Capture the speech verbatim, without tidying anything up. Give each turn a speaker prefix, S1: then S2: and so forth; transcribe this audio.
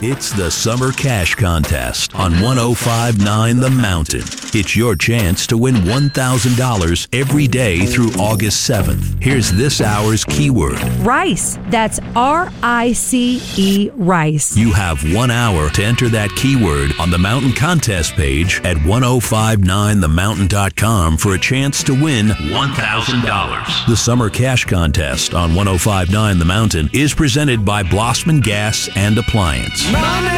S1: It's the Summer Cash Contest on one oh five point nine The Mountain. It's your chance to win one thousand dollars every day through August seventh. Here's this hour's keyword.
S2: Rice. That's R I C E, rice.
S1: You have one hour to enter that keyword on the Mountain Contest page at ten fifty-nine the mountain dot com for a chance to win one thousand dollars. The Summer Cash Contest on ten fifty-nine The Mountain is presented by Blossman Gas and Appliance.